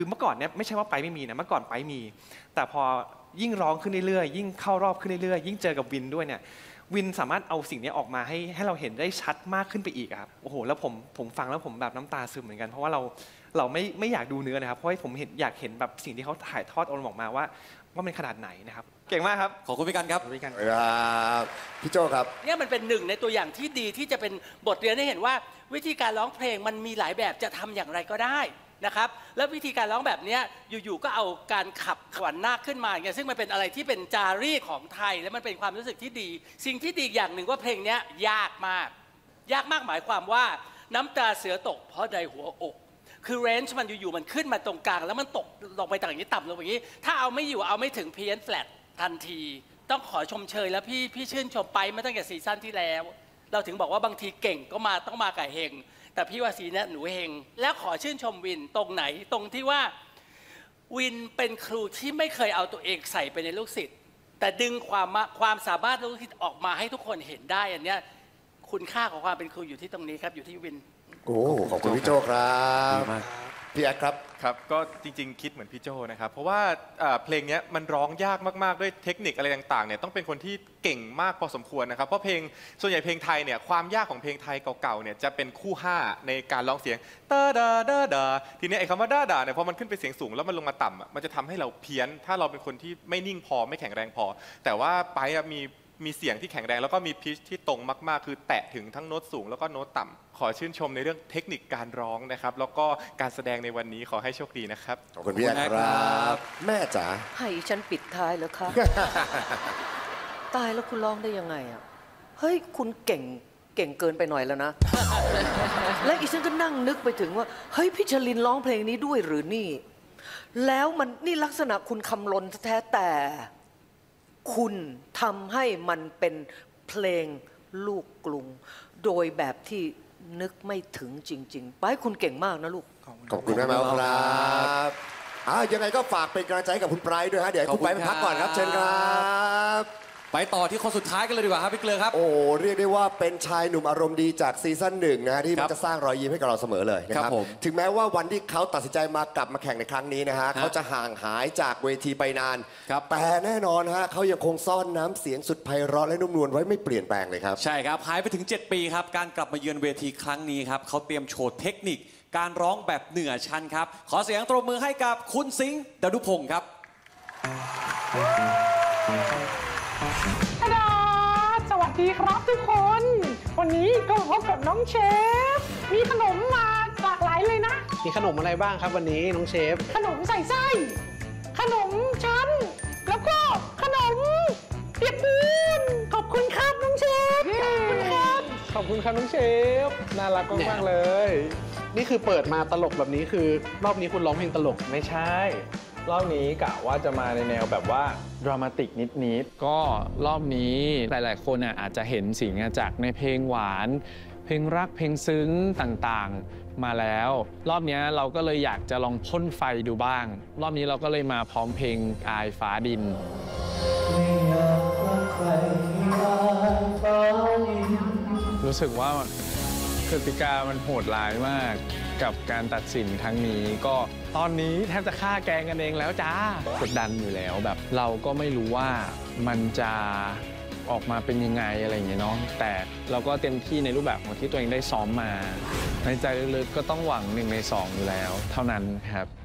คือเมื่อก่อนเนี่ยไม่ใช่ว่าไปไม่มีนะเมื่อก่อนไปมีแต่พอยิ่งร้องขึ้นเรื่อยๆยิ่งเข้ารอบขึ้นเรื่อยๆยิ่งเจอกับวินด้วยเนี่ยวินสามารถเอาสิ่งนี้ออกมาให้เราเห็นได้ชัดมากขึ้นไปอีกครับโอ้โหแล้วผมฟังแล้วผมแบบน้ำตาซึมเหมือนกันเพราะว่าเราไม่อยากดูเนื้อนะครับเพราะว่าผมอยากเห็นแบบสิ่งที่เขาถ่ายทอดออกมาว่ามันขนาดไหนนะครับเก่งมากครับขอบคุณพี่กันครับพี่โจครับเนี่ยมันเป็นหนึ่งในตัวอย่างที่ดีที่จะเป็นบทเรียนให้เห็นว่าวิธีการร้องเพลงมันมีหลายแบบจะทำอย่างไรก็ได้นะครับแล้ววิธีการร้องแบบนี้อยู่ๆก็เอาการขับขวัญนาคขึ้นมาอย่างเงี้ยซึ่งมันเป็นอะไรที่เป็นจารีตของไทยและมันเป็นความรู้สึกที่ดีสิ่งที่ดีอย่างหนึ่งว่าเพลงนี้ยากมากหมายความว่าน้ำตาเสือตกเพราะใดหัวอกคือเรนจ์มันอยู่ๆมันขึ้นมาตรงกลางแล้วมันตกลงไปต่างนี้ต่ำลงอย่างนี้ถ้าเอาไม่อยู่เอาไม่ถึงเพี้ยนแฟลตทันทีต้องขอชมเชยแล้วพี่ชื่นชมไปมาตั้งแต่ซีซั่นที่แล้วเราถึงบอกว่าบางทีเก่งก็ต้องมากับเฮงแต่พี่ว่าซีนี้หนูเฮงแล้วขอชื่นชมวินตรงไหนตรงที่ว่าวินเป็นครูที่ไม่เคยเอาตัวเองใส่ไปในลูกศิษย์แต่ดึงความสามารถลูกศิษย์ออกมาให้ทุกคนเห็นได้อันเนี้ยคุณค่าของความเป็นครูอยู่ที่ตรงนี้ครับอยู่ที่วินโอ้ขอบคุณพี่โจครับพี่แอ๊ดครับครับก็จริงๆคิดเหมือนพี่โจนะครับเพราะว่าเพลงนี้มันร้องยากมากๆด้วยเทคนิคอะไรต่างๆเนี่ยต้องเป็นคนที่เก่งมากพอสมควรนะครับเพราะเพลงส่วนใหญ่เพลงไทยเนี่ยความยากของเพลงไทยเก่าๆเนี่ยจะเป็นคู่5ในการร้องเสียงตาดาดาดาทีนี้ไอ้คำว่าดาดาเนี่ยพอมันขึ้นไปเสียงสูงแล้วมันลงมาต่ำมันจะทำให้เราเพี้ยนถ้าเราเป็นคนที่ไม่นิ่งพอไม่แข็งแรงพอแต่ว่าไปมีเสียงที่แข็งแรงแล้วก็มีพิชที่ตรงมากๆคือแตะถึงทั้งโน้ตสูงแล้วก็โน้ตต่ำขอชื่นชมในเรื่องเทคนิคการร้องนะครับแล้วก็การแสดงในวันนี้ขอให้โชคดีนะครับขอบคุณพี่แอ๊ดครับแม่จ๋าให้ฉันปิดท้ายแล้วค่ะ ตายแล้วคุณร้องได้ยังไงอ่ะเฮ้ยคุณเก่งเกินไปหน่อยแล้วนะ และอีฉันก็นั่งนึกไปถึงว่าเฮ้ยพี่ชลินร้องเพลงนี้ด้วยหรือนี่แล้วมันนี่ลักษณะคุณคำลนแท้แต่คุณทำให้มันเป็นเพลงลูกกรุงโดยแบบที่นึกไม่ถึงจริงๆไปคุณเก่งมากนะลูกขอบคุณแม่แมวครับยังไงก็ฝากเป็นกำลังใจกับคุณไบรท์ด้วยฮะเดี๋ยวคุณไบรท์ไปพักก่อนครับเชิญครับไปต่อที่คนสุดท้ายกันเลยดีกว่าครับพี่เกลือครับโอ้เรียกได้ว่าเป็นชายหนุ่มอารมณ์ดีจากซีซั่น1นะที่มันจะสร้างรอยยิ้มให้กับเราเสมอเลยนะครับถึงแม้ว่าวันที่เขาตัดสินใจกลับมาแข่งในครั้งนี้นะฮะเขาจะห่างหายจากเวทีไปนานแต่แน่นอนฮะเขายังคงซ่อนน้ำเสียงสุดไพเราะและนุ่มนวลไว้ไม่เปลี่ยนแปลงเลยครับใช่ครับหายไปถึง7 ปีครับการกลับมาเยือนเวทีครั้งนี้ครับเขาเตรียมโชว์เทคนิคการร้องแบบเหนือชั้นครับขอเสียงตบมือให้กับคุณสิงห์ดนุพงศ์ครับสวัสดีครับทุกคนวันนี้ก็พบกับน้องเชฟมีขนมมาหลากหลายเลยนะมีขนมอะไรบ้างครับวันนี้น้องเชฟขนมใส่ไส้ขนมชั้นแล้วก็ขนมเปียกปูนขอบคุณครับน้องเชฟขอบคุณครับขอบคุณครับน้องเชฟน่ารักมากๆเลยนี่คือเปิดมาตลกแบบนี้คือรอบนี้คุณร้องเพลงตลกไม่ใช่รอบนี้กะว่าจะมาในแนวแบบว่าดรามาติกนิดๆก็รอบนี้หลายๆคนอาจจะเห็นสิ่งจากในเพลงหวานเพลงรักเพลงซึ้งต่างๆมาแล้วรอบนี้เราก็เลยอยากจะลองพ่นไฟดูบ้างรอบนี้เราก็เลยมาพร้อมเพลงอายฟ้าดินรู้สึกว่ากติกามันโหดร้ายมากกับการตัดสินครั้งนี้ก็ตอนนี้แทบจะฆ่าแกงกันเองแล้วจ้ากดดันอยู่แล้วแบบเราก็ไม่รู้ว่ามันจะออกมาเป็นยังไงอะไรอย่างเงี้ยเนาะแต่เราก็เต็มที่ในรูปแบบของที่ตัวเองได้ซ้อมมาในใจลึกๆก็ต้องหวัง1 ใน 2อยู่แล้วเท่านั้นครับ